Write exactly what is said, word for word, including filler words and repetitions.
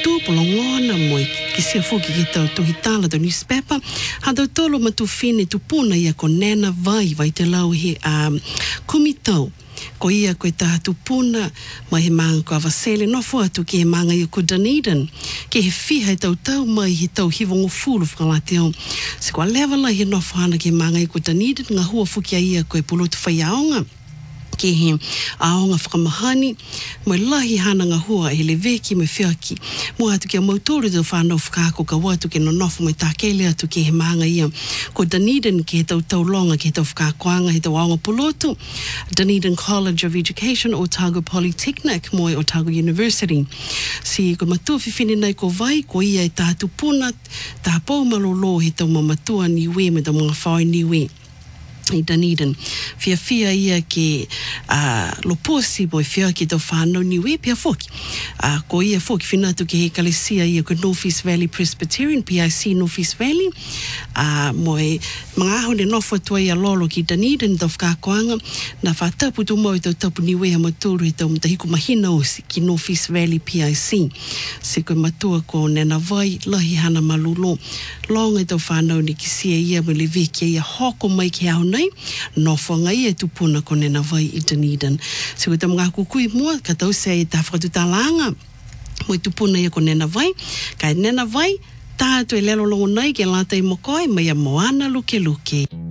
tu polongona moi ki se fuki ki tau tuhitala do newspaper ha do tolo matu fine tu puna ia ko nena vai vai te lau he um, kumitau ko ia koe taha tupuna mai he manga ko avasele no fua tu ki he manga i ko Dunedin ki he fiha e tau tau mai he tau hivongo fulu whakalate o se kua level he no fuhana ki he manga i ko Dunedin ngā hua fuki a ia koe pulutu whaiaonga ki he aonga whakamahani mai lahi hana ngā hua he le veki mai whiaki mua atu ki a mautore tau whanau whakako ka watu ki no nofu mai tākele atu ki he manga ia ko Dunedin ki he tau tau longa ki he tau whakakoanga he tau aonga pulutu Dunedin College of Education Otago Polytechnic moi Otago University si ko matua whiwhine nei ko vai ko ia e tātu puna tā pau malolo he tau mamatua niwe me tau mga whai niwe i Dunedin. Fia fia ia ke uh, loposi boi fia ki tau whanau niwe pia foki. Uh, ko ia foki whinatu ke he kalesia ia ko North East Valley Presbyterian, P I C North East Valley. Uh, moi mga aho ne nofo tua ia lolo ki Dunedin tau whakakoanga na whatapu tu mo i tau tapu niwe ha maturu i tau mtahiku mahina o ki North East Valley P I C. Se koe matua ko nena vai lahi hana malulo. Longa i tau whanau ni ki sia ia mo le veki ia hoko mai ki hao nei, no whangai e tupuna ko nena vai i Dunedin. Se koe ta mga kukui mua, ka tau se e ta whakatutalanga, mo i tupuna ia ko nena vai, ka nena vai, tātu e lelo longo nei ke lata i mokoi, mai a moana luke luke.